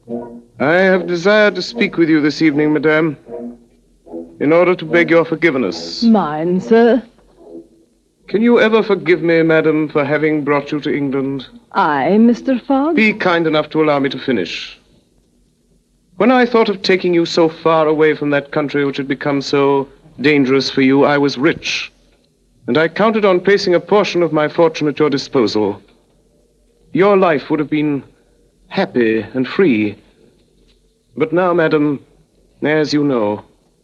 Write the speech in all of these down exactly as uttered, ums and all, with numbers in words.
I have desired to speak with you this evening, madame, in order to beg your forgiveness. Mine, sir. Can you ever forgive me, madam, for having brought you to England? I, Mister Fogg? Be kind enough to allow me to finish. When I thought of taking you so far away from that country which had become so dangerous for you, I was rich, and I counted on placing a portion of my fortune at your disposal. Your life would have been happy and free. But now, madam, as you know,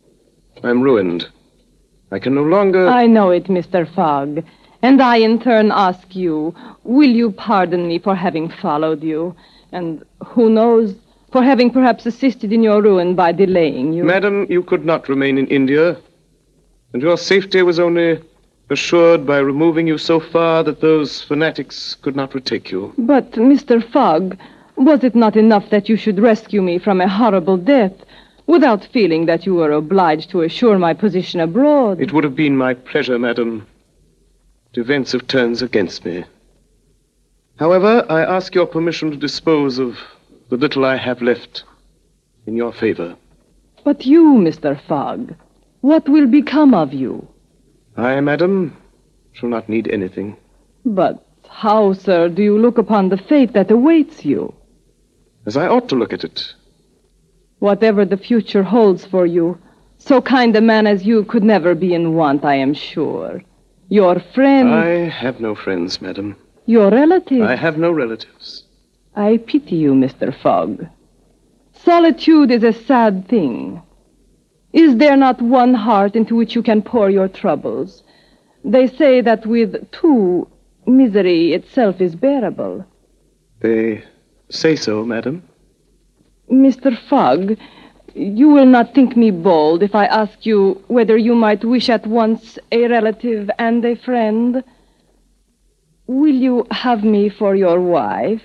I'm ruined. I can no longer... I know it, Mister Fogg. And I, in turn, ask you, will you pardon me for having followed you? And who knows, for having perhaps assisted in your ruin by delaying you? Madam, you could not remain in India, and your safety was only assured by removing you so far that those fanatics could not retake you. But, Mister Fogg, was it not enough that you should rescue me from a horrible death without feeling that you were obliged to assure my position abroad? It would have been my pleasure, madam. But events have turned against me. However, I ask your permission to dispose of the little I have left in your favor. But you, Mister Fogg, what will become of you? I, madam, shall not need anything. But how, sir, do you look upon the fate that awaits you? As I ought to look at it. Whatever the future holds for you, so kind a man as you could never be in want, I am sure. Your friends... I have no friends, madam. Your relatives... I have no relatives. I pity you, Mister Fogg. Solitude is a sad thing. Is there not one heart into which you can pour your troubles? They say that with two, misery itself is bearable. They say so, madam. Mister Fogg, you will not think me bold if I ask you whether you might wish at once a relative and a friend. Will you have me for your wife?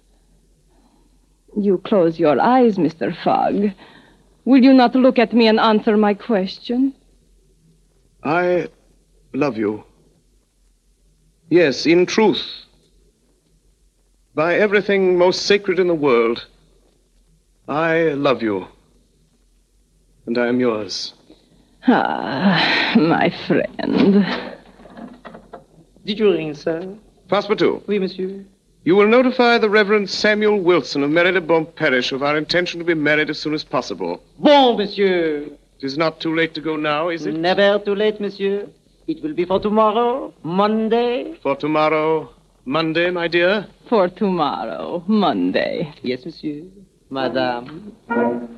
You close your eyes, Mister Fogg. Will you not look at me and answer my question? I love you. Yes, in truth. By everything most sacred in the world, I love you. And I am yours. Ah, my friend. Did you ring, sir? Passepartout. Oui, monsieur. You will notify the Reverend Samuel Wilson of Marylebone Parish of our intention to be married as soon as possible. Bon, monsieur. It is not too late to go now, is it? Never too late, monsieur. It will be for tomorrow, Monday. For tomorrow, Monday, my dear? For tomorrow, Monday. Yes, monsieur. Madame.